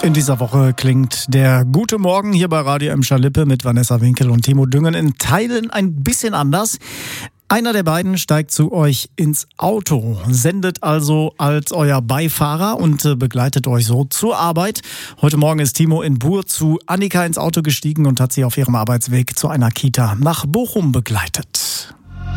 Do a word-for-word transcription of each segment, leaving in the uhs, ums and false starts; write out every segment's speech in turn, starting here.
In dieser Woche klingt der Gute Morgen hier bei Radio Emscher Lippe mit Vanessa Winkel und Timo Düngen in Teilen ein bisschen anders. Einer der beiden steigt zu euch ins Auto, sendet also als euer Beifahrer und äh, begleitet euch so zur Arbeit. Heute Morgen ist Timo in Buhr zu Annika ins Auto gestiegen und hat sie auf ihrem Arbeitsweg zu einer Kita nach Bochum begleitet.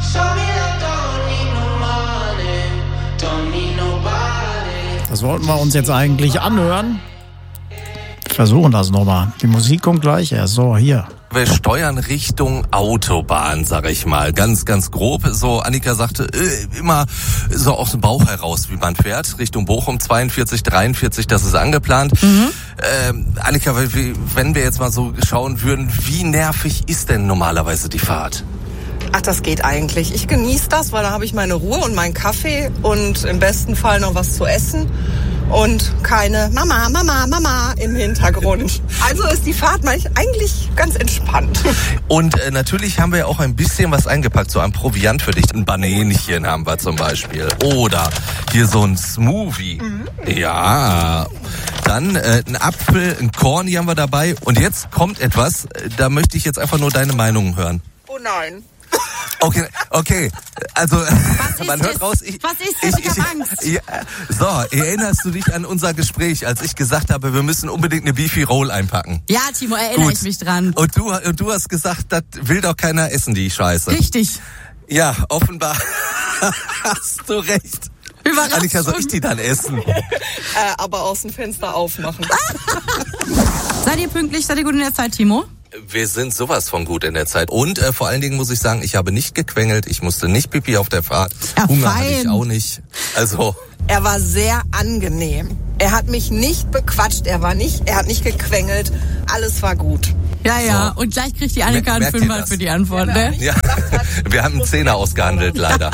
Das wollten wir uns jetzt eigentlich anhören. Wir versuchen das nochmal. Die Musik kommt gleich erst. So, hier. Wir steuern Richtung Autobahn, sag ich mal. Ganz, ganz grob. So, Annika sagte, äh, immer so aus dem Bauch heraus, wie man fährt. Richtung Bochum, zweiundvierzig, dreiundvierzig, das ist angeplant. Mhm. Ähm, Annika, wenn wir jetzt mal so schauen würden, wie nervig ist denn normalerweise die Fahrt? Ach, das geht eigentlich. Ich genieße das, weil da habe ich meine Ruhe und meinen Kaffee und im besten Fall noch was zu essen und keine Mama, Mama, Mama im Hintergrund. Also ist die Fahrt eigentlich ganz entspannt. Und äh, natürlich haben wir ja auch ein bisschen was eingepackt, so ein Proviant für dich. Ein Banänchen haben wir zum Beispiel. Oder hier so ein Smoothie. Mhm. Ja. Dann äh, ein Apfel, ein Korn, hier haben wir dabei. Und jetzt kommt etwas, da möchte ich jetzt einfach nur deine Meinung hören. Oh nein. Okay, okay. Also man hört das? raus. Ich, Was ist das? ich, Ich, ich, hab Angst. Ja, so, erinnerst du dich an unser Gespräch, als ich gesagt habe, wir müssen unbedingt eine Beefy Roll einpacken? Ja, Timo, erinnere Gut. ich mich dran. Und du, und du hast gesagt, das will doch keiner essen, die Scheiße. Richtig. Ja, offenbar hast du recht. Überraschung. Annika, soll ich die dann essen? äh, aber aus dem Fenster aufmachen. Seid ihr pünktlich? Seid ihr gut in der Zeit, Timo? Wir sind sowas von gut in der Zeit. Und äh, vor allen Dingen muss ich sagen, ich habe nicht gequengelt, ich musste nicht Pipi auf der Fahrt. Ja, Hunger fein. hatte ich auch nicht. Also... Er war sehr angenehm. Er hat mich nicht bequatscht, er war nicht, er hat nicht gequengelt. Alles war gut. Ja, ja. So. Und gleich kriegt die Annika einen Merkt ihr Fünfer das? für die Antwort, ne? Ja, wir haben einen Zehner ausgehandelt, leider.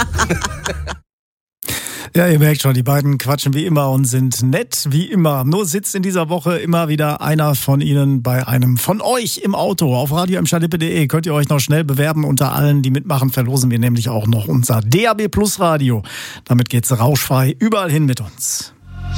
Ja, ihr merkt schon, die beiden quatschen wie immer und sind nett wie immer. Nur sitzt in dieser Woche immer wieder einer von ihnen bei einem von euch im Auto. Auf radio emscher lippe punkt de könnt ihr euch noch schnell bewerben. Unter allen, die mitmachen, verlosen wir nämlich auch noch unser D A B Plus Radio. Damit geht's rauschfrei überall hin mit uns.